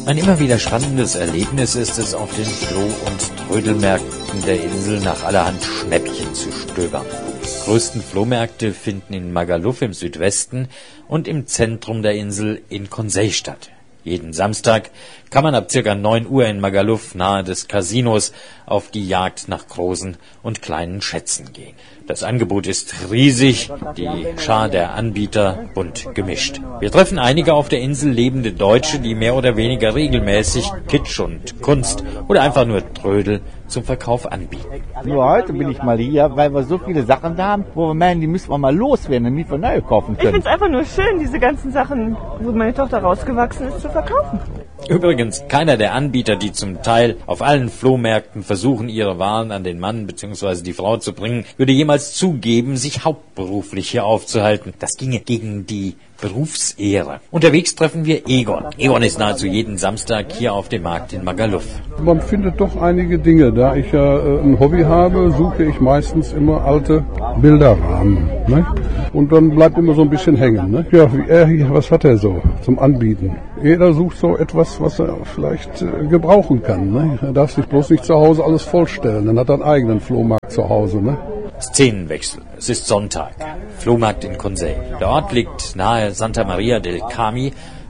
Ein immer wieder spannendes Erlebnis ist es, auf den Floh- und Trödelmärkten der Insel nach allerhand Schnäppchen zu stöbern. Die größten Flohmärkte finden in Magaluf im Südwesten und im Zentrum der Insel in Consey statt. Jeden Samstag kann man ab ca. 9 Uhr in Magaluf nahe des Casinos auf die Jagd nach großen und kleinen Schätzen gehen. Das Angebot ist riesig, die Schar der Anbieter bunt gemischt. Wir treffen einige auf der Insel lebende Deutsche, die mehr oder weniger regelmäßig Kitsch und Kunst oder einfach nur Trödel zum Verkauf anbieten. Nur heute bin ich mal hier, weil wir so viele Sachen da haben, wo wir meinen, die müssen wir mal loswerden, damit wir neue kaufen können. Ich finde es einfach nur schön, diese ganzen Sachen, wo meine Tochter rausgewachsen ist, zu verkaufen. Übrigens, keiner der Anbieter, die zum Teil auf allen Flohmärkten versuchen, ihre Waren an den Mann bzw. die Frau zu bringen, würde jemals zugeben, sich hauptberuflich hier aufzuhalten. Das ginge gegen die Berufsehre. Unterwegs treffen wir Egon. Egon ist nahezu jeden Samstag hier auf dem Markt in Magaluf. Man findet doch einige Dinge. Da ich ja ein Hobby habe, suche ich meistens immer alte Bilderrahmen. Ne? Und dann bleibt immer so ein bisschen hängen. Ne? Ja, was hat er so zum Anbieten? Jeder sucht so etwas, was er vielleicht gebrauchen kann. Ne? Er darf sich bloß nicht zu Hause alles vollstellen. Dann hat er einen eigenen Flohmarkt zu Hause. Ne? Szenenwechsel. Es ist Sonntag. Flohmarkt in Consey. Der Ort liegt nahe Santa Maria del Carmen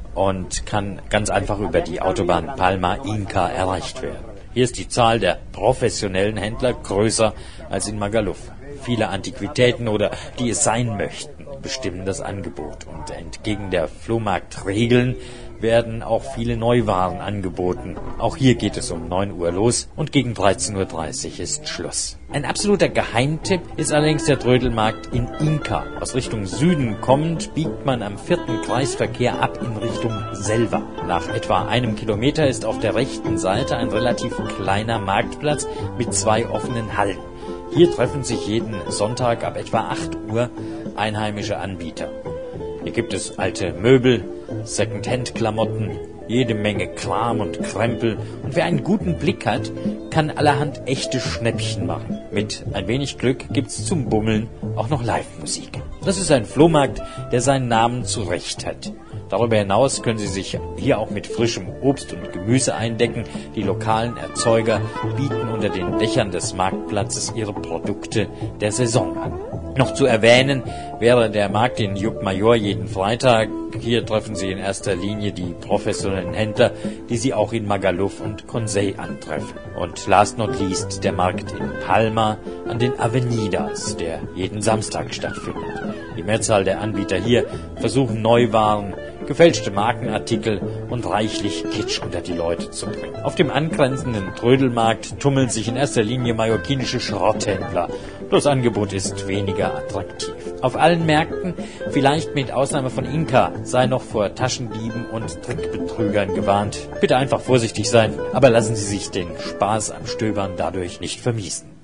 und kann ganz einfach über die Autobahn Palma-Inca erreicht werden. Hier ist die Zahl der professionellen Händler größer als in Magaluf. Viele Antiquitäten oder die es sein möchten, bestimmen das Angebot. Und entgegen der Flohmarktregeln werden auch viele Neuwaren angeboten. Auch hier geht es um 9 Uhr los und gegen 13.30 Uhr ist Schluss. Ein absoluter Geheimtipp ist allerdings der Trödelmarkt in Inca. Aus Richtung Süden kommend biegt man am 4. Kreisverkehr ab in Richtung Selva. Nach etwa 1 Kilometer ist auf der rechten Seite ein relativ kleiner Marktplatz mit 2 offenen Hallen. Hier treffen sich jeden Sonntag ab etwa 8 Uhr einheimische Anbieter. Hier gibt es alte Möbel, Second-Hand-Klamotten, jede Menge Kram und Krempel. Und wer einen guten Blick hat, kann allerhand echte Schnäppchen machen. Mit ein wenig Glück gibt's zum Bummeln auch noch Live-Musik. Das ist ein Flohmarkt, der seinen Namen zurecht hat. Darüber hinaus können Sie sich hier auch mit frischem Obst und Gemüse eindecken. Die lokalen Erzeuger bieten unter den Dächern des Marktplatzes ihre Produkte der Saison an. Noch zu erwähnen wäre der Markt in Llucmajor jeden Freitag. Hier treffen Sie in erster Linie die professionellen Händler, die Sie auch in Magaluf und Consey antreffen. Und last not least der Markt in Palma an den Avenidas, der jeden Samstag stattfindet. Die Mehrzahl der Anbieter hier versuchen Neuwaren, gefälschte Markenartikel und reichlich Kitsch unter die Leute zu bringen. Auf dem angrenzenden Trödelmarkt tummeln sich in erster Linie mallorquinische Schrotthändler. Das Angebot ist weniger attraktiv. Auf allen Märkten, vielleicht mit Ausnahme von Inca, sei noch vor Taschendieben und Trickbetrügern gewarnt. Bitte einfach vorsichtig sein, aber lassen Sie sich den Spaß am Stöbern dadurch nicht vermiesen.